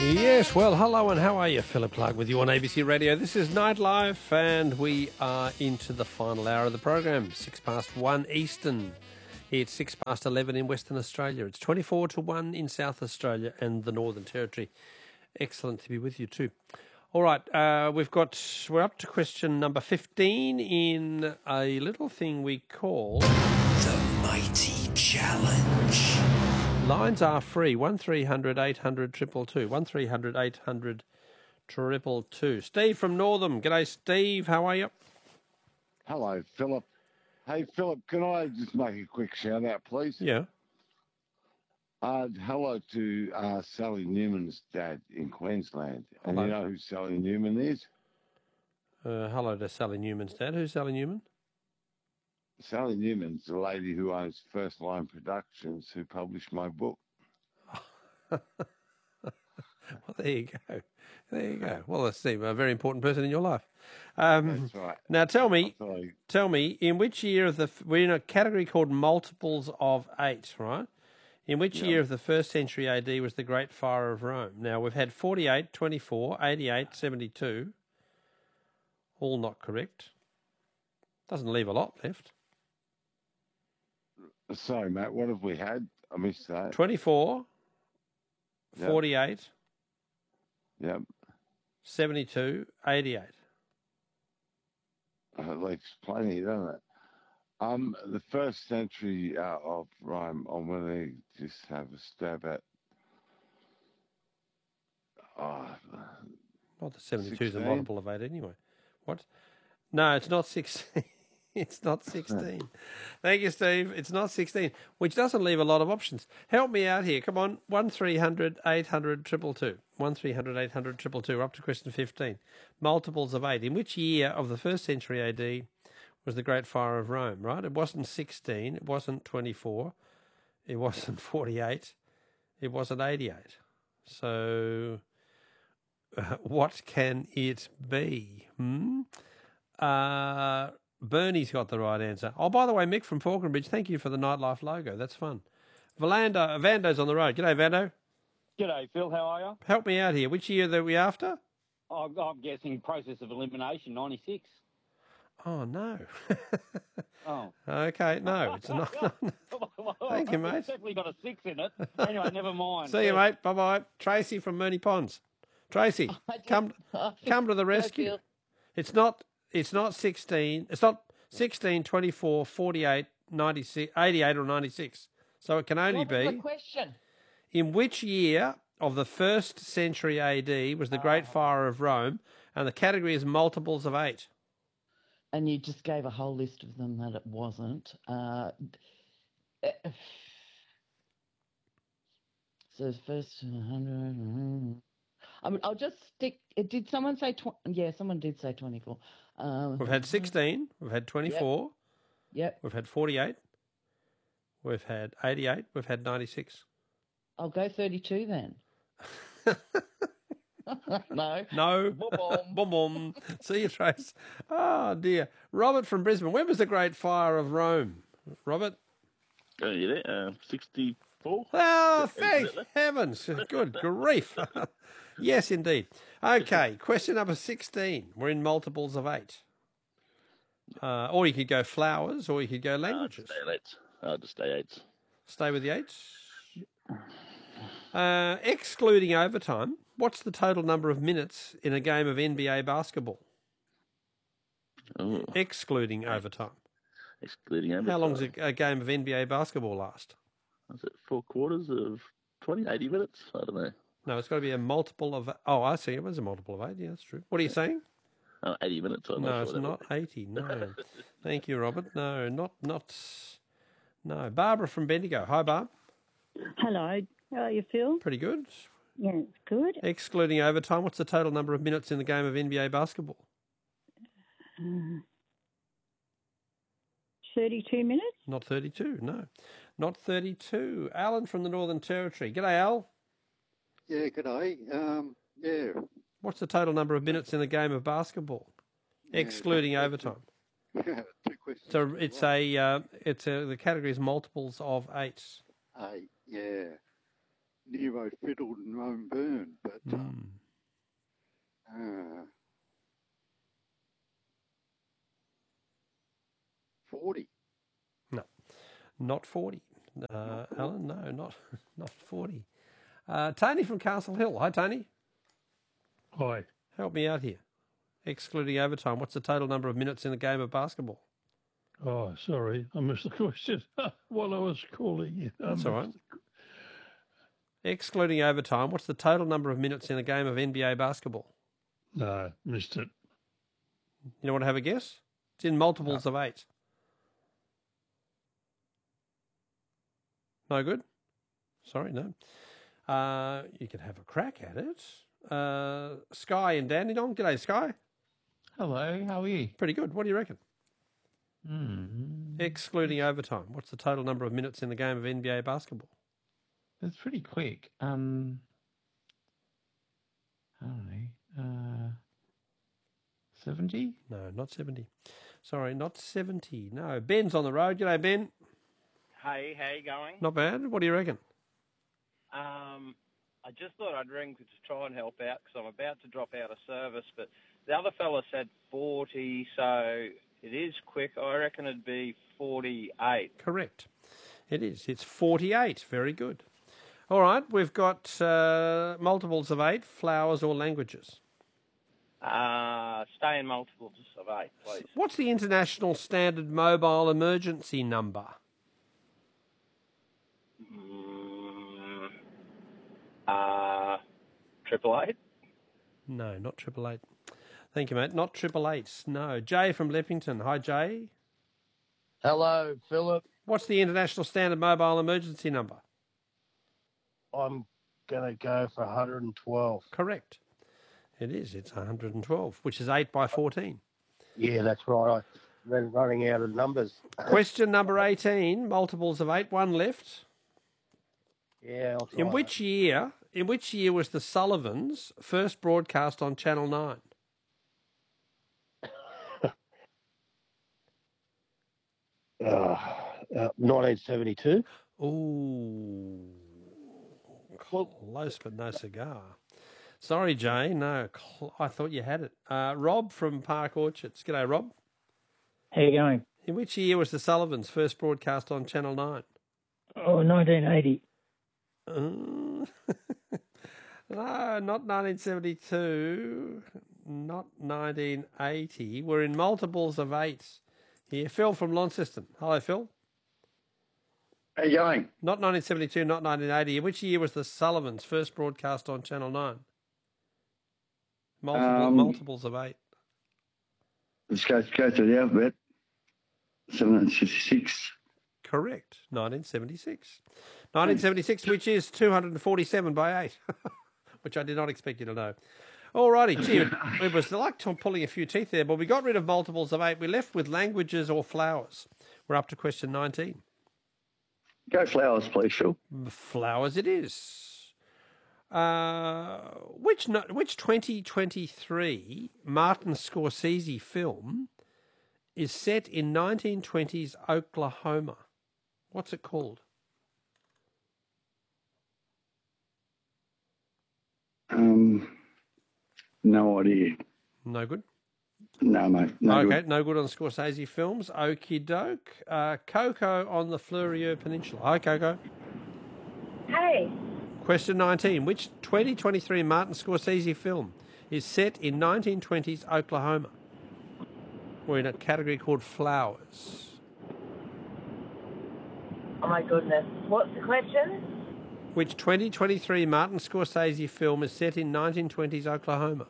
Yes, well, hello and how are you? Philip Clark with you on ABC Radio. This is Nightlife and we are into the final hour of the program, 1:06 Eastern. It's 11:06 in Western Australia. It's 24-1 in South Australia and the Northern Territory. Excellent to be with you too. All right, we're up to question number 15 in a little thing we call The Mighty Challenge. Lines are free, 1300 800 222, 1300 800 222. Steve from Northam. G'day, Steve. How are you? Hello, Philip. Hey, Philip, can I just make a quick shout out, please? Yeah. Hello to Sally Newman's dad in Queensland. And Hello. you know who Sally Newman is? Hello to Sally Newman's dad. Who's Sally Newman? Sally Newman's the lady who owns First Line Productions, who published my book. Well, there you go. There you go. Well, that's Steve, a very important person in your life. That's right. Now, tell me, Sorry. in which year of we're in a category called multiples of 8, right? In which year of the 1st century AD was the Great Fire of Rome? Now, we've had 48, 24, 88, 72. All not correct. Doesn't leave a lot left. Sorry, Matt, what have we had? I missed that. 24, Yep. 48, Yep. 72, 88. It leaves plenty, doesn't it? The 1st century of Rome, I'm going to just have a stab at. Well, the 72 is a 16? multiple of 8 anyway. What? No, it's not 16. It's not 16. Thank you, Steve. It's not 16, which doesn't leave a lot of options. Help me out here. Come on. 1300 800 222. 1300 800 222. We're up to question 15. Multiples of 8. In which year of the 1st century AD was the Great Fire of Rome, right? It wasn't 16. It wasn't 24. It wasn't 48. It wasn't 88. So what can it be? Bernie's got the right answer. Oh, by the way, Mick from Falconbridge, thank you for the Nightlife logo. That's fun. Vando's on the road. G'day, Vando. G'day, Phil. How are you? Help me out here. Which year are we after? I'm guessing process of elimination, 96. Oh, no. Oh. Okay, no, it's not. Thank you, mate. It's definitely got a 6 in it. Anyway, never mind. See you, mate. Bye-bye. Tracy from Mooney Ponds. Tracy, come to the rescue. It's not 16. It's not 16, 24, 48, 96, 88 or 96. So it can only What was be... the question? In which year of the 1st century AD was the Great Fire of Rome? And the category is multiples of 8. And you just gave a whole list of them that it wasn't. So first 100. I mean, I'll just stick. Did someone say 20? Yeah, someone did say 24. We've had 16. We've had 24. Yep. We've had 48. We've had 88. We've had 96. I'll go 32 then. No. No. Boom. Boom, boom. See you, Trace. Oh, dear. Robert from Brisbane. When was the Great Fire of Rome? Robert? You there? 64. Oh, thank heavens. Good grief. Yes, indeed. Okay, question number 16. We're in multiples of 8. Or you could go flowers, or you could go languages. I'll just stay 8. Stay with the 8s. Excluding overtime, what's the total number of minutes in a game of NBA basketball? Oh, Excluding overtime. excluding overtime. How long does a game of NBA basketball last? Was it 4 quarters of 20, 80 minutes? I don't know. No, it's got to be a multiple of... Oh, I see. It was a multiple of 8. Yeah, that's true. What are you saying? 80 minutes. I'm No, not it's sure not 80. No. Thank you, Robert. No, not... No. Barbara from Bendigo. Hi, Barb. Hello. How are you, Phil? Pretty good. Yeah, it's good. Excluding overtime, what's the total number of minutes in the game of NBA basketball? 32 minutes? Not 32, no. Not 32. Alan from the Northern Territory. G'day, Al. Yeah, g'day. Yeah. What's the total number of minutes in a game of basketball, excluding overtime? 2 questions. So the category is multiples of 8. 8, yeah. Nero fiddled and Rome burned, but Hmm. 40. No, not 40. Alan, no, not 40. Tony from Castle Hill. Hi, Tony. Hi. Help me out here. Excluding overtime, what's the total number of minutes in a game of basketball? Oh, sorry, I missed the question while I was calling you. That's all right. Excluding overtime, what's the total number of minutes in a game of NBA basketball? No, missed it. You want to have a guess? It's in multiples of 8. No good? Sorry, no. You can have a crack at it. Sky in Dandenong. G'day, Sky. Hello, how are you? Pretty good. What do you reckon? Hmm. Excluding overtime, what's the total number of minutes in the game of NBA basketball? That's pretty quick. I don't know. 70? No, not 70. Sorry, not 70. No, Ben's on the road. G'day, Ben. Hey, how you going? Not bad. What do you reckon? I just thought I'd ring to try and help out because I'm about to drop out of service, but the other fella said 40, so it is quick. I reckon it'd be 48. Correct. It is. It's 48. Very good. All right, we've got multiples of 8, flowers or languages. Stay in multiples of 8, please. What's the international standard mobile emergency number? Triple eight? No, not 888. Thank you, mate. Not 888. No. Jay from Leppington. Hi, Jay. Hello, Philip. What's the international standard mobile emergency number? I'm going to go for 112. Correct. It is. It's 112, which is 8 by 14. Yeah, that's right. I've been running out of numbers. Question number 18, multiples of 8, one left. Yeah, I'll try In which year was the Sullivans first broadcast on Channel 9? 1972. Ooh, close but no cigar. Sorry, Jay. No, I thought you had it. Rob from Park Orchards. G'day, Rob. How you going? In which year was the Sullivans first broadcast on Channel 9? Oh, 1980. No, not 1972. Not 1980. We're in multiples of 8 here. Phil from Launceston. Hello, Phil. How you going? Not 1972, not 1980. In which year was the Sullivans first broadcast on Channel 9? Multiples of 8. Let's go through the alphabet. 766. Correct. 1976. 1976, which is 247 by 8, which I did not expect you to know. All righty. Gee, it was like pulling a few teeth there, but we got rid of multiples of 8. We left with languages or flowers. We're up to question 19. Go flowers, please, Phil. Flowers it is. Which 2023 Martin Scorsese film is set in 1920s Oklahoma? What's it called? No idea. No good? No, mate. No okay, good. no good on Scorsese films. Okie doke. Coco on the Fleurieu Peninsula. Hi, Coco. Hey. Question 19. Which 2023 Martin Scorsese film is set in 1920s Oklahoma? We're in a category called flowers. Oh my goodness. What's the question? Which 2023 Martin Scorsese film is set in 1920s Oklahoma?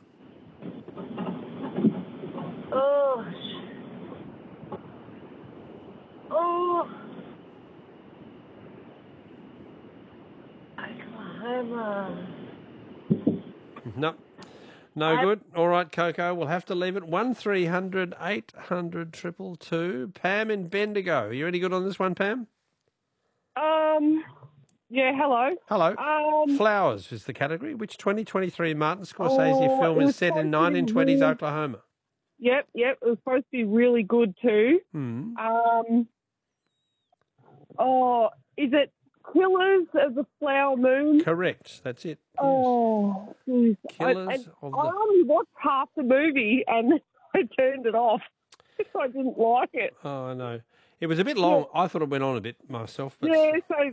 Oh. Oh. Oklahoma. No. No good. All right, Coco, we'll have to leave it. 1300 800 222. Pam in Bendigo. Are you any good on this one, Pam? Yeah, hello. Hello. Flowers is the category. Which 2023 Martin Scorsese film is set in 1920s Oklahoma? Yep. It was supposed to be really good too. Hmm. Is it Killers of the Flower Moon. Correct. That's it. Oh, geez. Killers I of the... only watched half the movie and I turned it off. I didn't like it. Oh, I know. It was a bit long. I thought it went on a bit myself. But Yeah, so